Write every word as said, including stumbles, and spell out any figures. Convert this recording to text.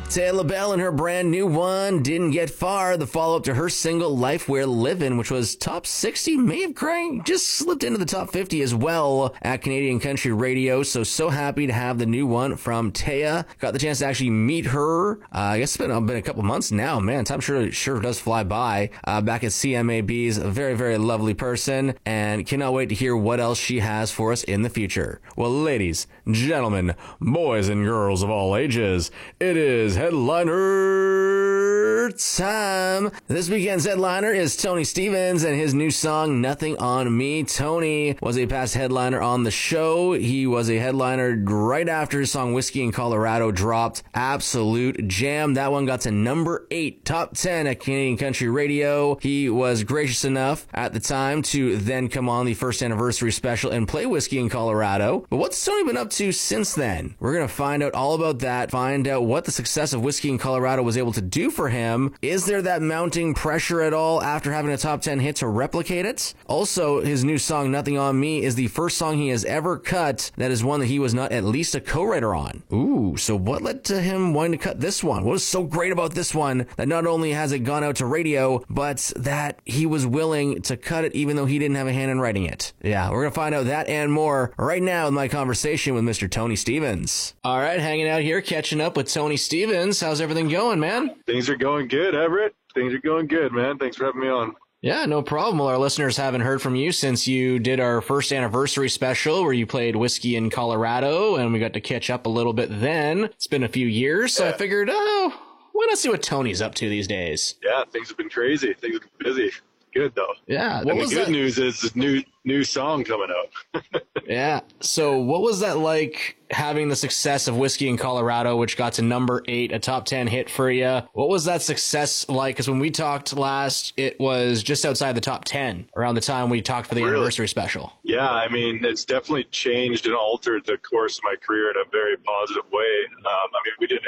Taya LaBelle and her brand new one, Didn't Get Far, the follow-up to her single Life We're Livin', which was top sixty, may have cranked, just slipped into the top fifty as well at Canadian Country Radio. So, so happy to have the new one from Taya. Got the chance to actually meet her. Uh, I guess it's been, uh, been a couple months now. Man, time sure, sure does fly by. Uh, back at C M A B's, a very, very lovely person, and cannot wait to hear what else she has for us in the future. Well, ladies, gentlemen, boys and girls of all ages, it is headliner time. This weekend's headliner is Tony Stevens and his new song, Nothing on Me. Tony was a past headliner on the show. He was a headliner right after his song Whiskey in Colorado dropped. Absolute jam. That one got to number eight, top ten at Canadian Country Radio. He was gracious enough at the time to then come on the first anniversary special and play Whiskey in Colorado. But what's Tony been up to since then? We're going to find out all about that, find out what the success of Whiskey in Colorado was able to do for him. Is there that mounting pressure at all after having a top ten hit to replicate it? Also, his new song, Nothing on Me, is the first song he has ever cut that is one that he was not at least a co-writer on. Ooh, so what led to him wanting to cut this one? What was so great about this one that not only has it gone out to radio, but that he was willing to cut it even though he didn't have a hand in writing it? Yeah, we're going to find out that and more right now in my conversation with Mister Tony Stevens. All right, hanging out here, catching up with Tony Stevens. How's everything going, man? Things are going good, Everett. Things are going good, man. Thanks for having me on. Yeah, no problem. Well, our listeners haven't heard from you since you did our first anniversary special where you played Whiskey in Colorado, and we got to catch up a little bit then. It's been a few years, so yeah. I figured, oh, why not see what Tony's up to these days? Yeah, things have been crazy. Things have been busy. Good, though. Yeah. What and was the good that? news is this new new song coming out. Yeah. So what was that like having the success of Whiskey in Colorado, which got to number eight, a top ten hit for you? What was that success like? Because when we talked last, it was just outside the top ten around the time we talked for the really? anniversary special. Yeah, I mean, it's definitely changed and altered the course of my career in a very positive way. Um, I mean, we didn't